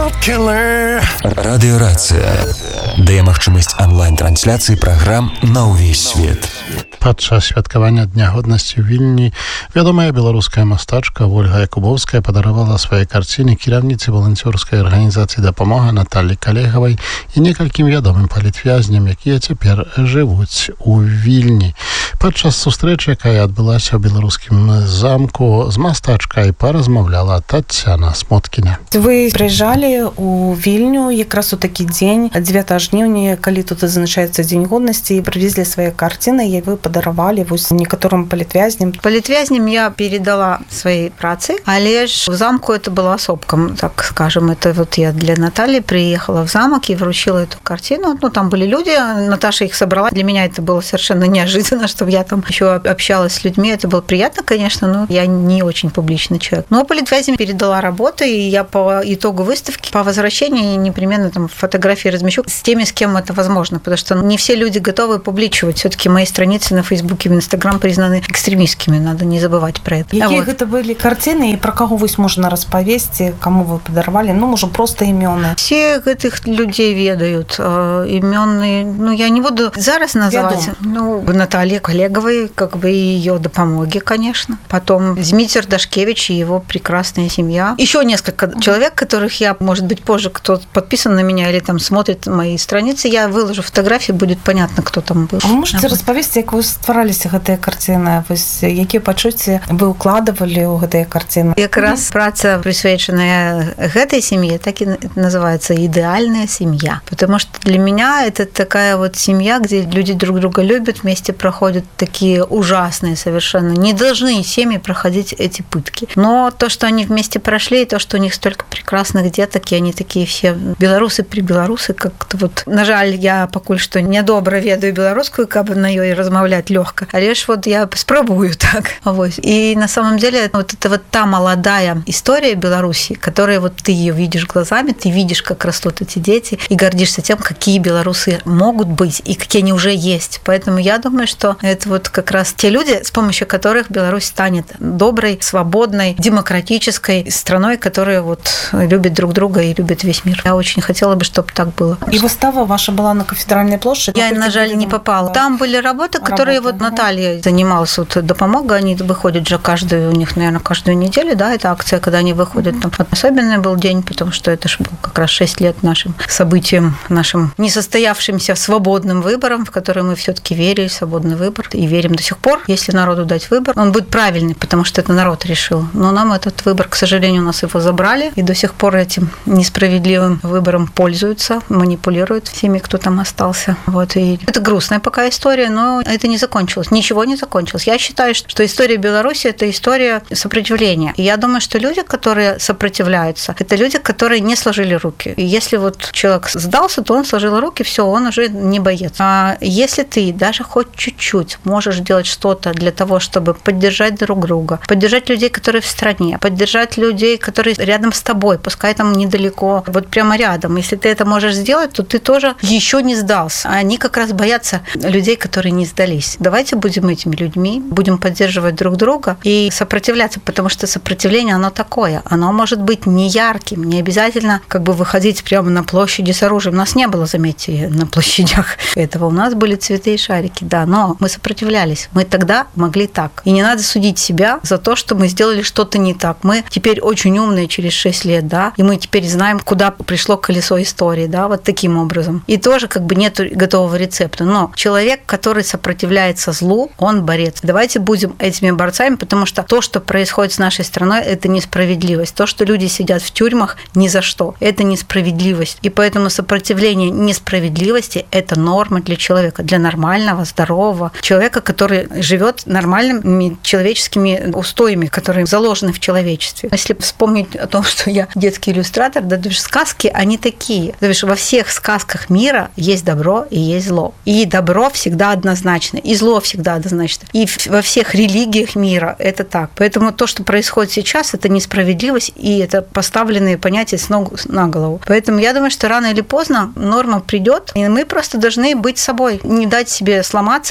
Радыёрацыя дае магчымасць онлайн-трансляцыі праграм на ўвесь свет. Падчас святкавання Дня годнасці ў Вільні вядомая беларуская мастачка Ольга Якубоўская падаравала свае карціны кіраўніцы валанцёрскай арганізацыі «Дапамога» Наталлі Калегавай і некалькім вядомым палітвязням, якія цяпер жывуць у Вільні. Падчас сустрэчы, якая адбылася ў беларускім замку, з мастачкай паразмаўляла Таццяна Смоткіна. Вы прыязджалі ў Вільню якраз у такі дзень, 9 жніўня, калі тут адзначаецца Дзень годнасці, і прывезлі свае карціны, і вы падаравалі некаторым палітвязням. Палітвязням я передала своей працы, але ж в замку это было особком, так скажем. Это вот я для Натальи приехала в замок и вручила эту картину. Ну, там были люди, Наташа их собрала. Для меня это было совершенно неожиданно, чтобы я там еще общалась с людьми. Это было приятно, конечно, но я не очень публичный человек. Но палитвязням передала работу, и я по итогу выставки, по возвращении непременно там фотографии размещу с теми, с кем это возможно, потому что не все люди готовы публичивать. Все-таки мои страницы на Фейсбуке, в Инстаграм признаны экстремистскими, надо не забывать про это. Какие это были картины, и про кого вы можна распавесці, кому вы подаровали? Ну, может, просто имена. Все этих людей ведают. Именные, ну, я не буду зараз называть. Ну, Наталья Калегавой, как бы ее «Допомоги», конечно. Потом Дмитрий Дашкевич и его прекрасная семья. Еще несколько человек, которых я, может быть, позже, кто подписан на меня или там смотрит мои страницы, я выложу фотографии, будет понятно, кто там был. А вы можете распавесці, как вы ствараліся гэтыя карціны? Якія пачуцці вы укладывали ў гэтыя картины? Якраз праца, присвяченная этой семье, так и называется «Идеальная семья». Потому что для меня это такая вот семья, где люди друг друга любят, вместе проходят такие ужасные совершенно. Не должны семьи проходить эти пытки. Но то, что они вместе прошли, и то, что у них столько прекрасных деток, и они такие все белорусы, как-то вот... На жаль, я пакуль што нядобра ведаю беларускую, каб на ёй размаўляць лёгка. Але ж вот я спробую так. Вот. И на самом деле вот это вот та молодая история Беларуси, которая вот ты ее видишь глазами, ты видишь, как растут эти дети, и гордишься тем, какие белорусы могут быть и какие они уже есть. Поэтому я думаю, что это вот как раз те люди, с помощью которых Беларусь станет доброй, свободной, демократической страной, которая вот любит друг друга и любит весь мир. Я очень хотела бы, чтобы так было. И выстава ваша была на Кафедральной площади? Я, на жаль, не попала. Там были работы, которые вот Наталья занималась, вот «Допомога», они выходят же у них, наверное, каждую неделю, да, это акция, когда они выходят. Там особенный был день, потому что это же был как раз 6 лет нашим событием, нашим несостоявшимся свободным выбором, в который мы все-таки верили, свободный выбор, и верим до сих пор. Если народу дать выбор, он будет правильный, потому что это народ решил. Но нам этот выбор, к сожалению, у нас его забрали, и до сих пор этим несправедливым выбором пользуются, манипулируют всеми, кто там остался. Вот. И это грустная пока история, но это не закончилось. Ничего не закончилось. Я считаю, что история Беларуси – это история сопротивления. И я думаю, что люди, которые сопротивляются, это люди, которые не сложили руки. И если вот человек сдался, то он сложил руки, все, он уже не боец. А если ты даже хоть чуть-чуть можешь делать что-то для того, чтобы поддержать друг друга, поддержать людей, которые в стране, поддержать людей, которые рядом с тобой, пускай там недалеко, вот прямо рядом. Если ты это можешь сделать, то ты тоже еще не сдался. А они как раз боятся людей, которые не сдались. Давайте будем этими людьми, будем поддерживать друг друга и сопротивляться, потому что сопротивление, оно такое. Оно может быть не ярким, не обязательно как бы выходить прямо на площади с оружием. У нас не было, заметьте, на площадях этого. У нас были цветы и шарики, да, но мы сопротивлялись. Мы тогда могли так. И не надо судить себя за то, что мы сделали что-то не так. Мы теперь очень умные через 6 лет, да, и мы теперь знаем, куда пришло колесо истории, да, вот таким образом. И тоже как бы нет готового рецепта. Но человек, который сопротивляется злу, он борец. Давайте будем этими борцами, потому что то, что происходит с нашей страной, это несправедливость. То, что люди сидят в тюрьмах ни за что, это несправедливость. И поэтому сопротивление несправедливости – это норма для человека, для нормального, здорового человека, который живет нормальными человеческими устоями, которые заложены в человечестве. Если вспомнить о том, что я детский иллюстратор, да, даже сказки, они такие. То есть во всех сказках мира есть добро и есть зло. И добро всегда однозначно, и зло всегда однозначно. И во всех религиях мира это так. Поэтому то, что происходит сейчас, это несправедливость, и это поставленные понятия с ног на голову. Поэтому я думаю, что рано или поздно норма придет, и мы просто должны быть собой, не дать себе сломаться, не дать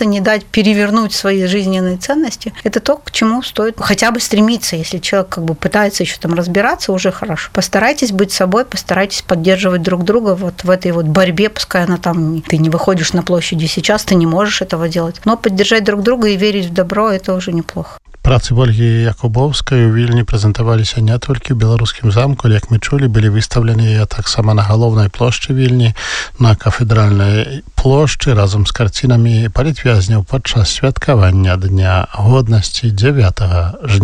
перевернуть свои жизненные ценности, это то, к чему стоит хотя бы стремиться. Если человек как бы пытается еще там разбираться, уже хорошо. Постарайтесь быть собой, постарайтесь поддерживать друг друга вот в этой вот борьбе, пускай она там, ты не выходишь на площади сейчас, ты не можешь этого делать, но поддержать друг друга и верить в добро, это уже неплохо. Працы Ольгі Якубоўскай у Вільні прэзентаваліся не толькі ў беларускім замку, але, як мы чулі, былі выстаўленыя таксама на галоўнай плошчы Вільні, на кафедральнай плошчы разам з карцінамі палітвязняў падчас святкавання Дня годнасці 9 жніўня.